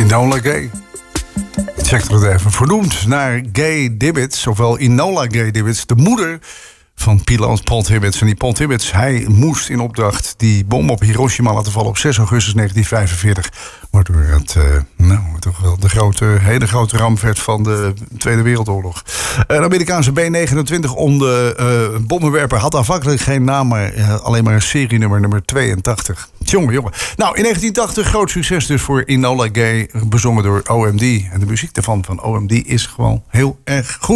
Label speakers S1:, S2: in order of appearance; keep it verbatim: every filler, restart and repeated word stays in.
S1: Enola Gay. Check het even. Vernoemd naar Gay Dibbets, ofwel Enola Gay Dibbets, de moeder van Paul Tibbets. En die Paul Tibbets, hij moest in opdracht die bom op Hiroshima laten vallen op zes augustus negentien vijfenveertig. Waardoor het uh, nou, toch wel de grote, hele grote ramp werd van de Tweede Wereldoorlog. Een Amerikaanse B negenentwintig onder uh, bommenwerper had aanvankelijk geen naam, maar uh, alleen maar een serienummer, nummer tweeëntachtig. Jongen, jongen. Nou, in negentien tachtig groot succes dus voor Enola Gay, bezongen door O M D. En de muziek daarvan van O M D is gewoon heel erg goed.